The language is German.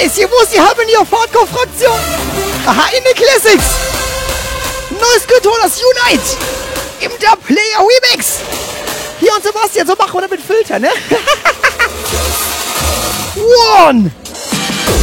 ist hier? Wo ist die Harmony of Hardcore-Fraktion? Aha, in den Classics. Neues Controllers Unite. Im Der Player Remix. Hier und Sebastian, so machen wir das mit Filtern, ne? One.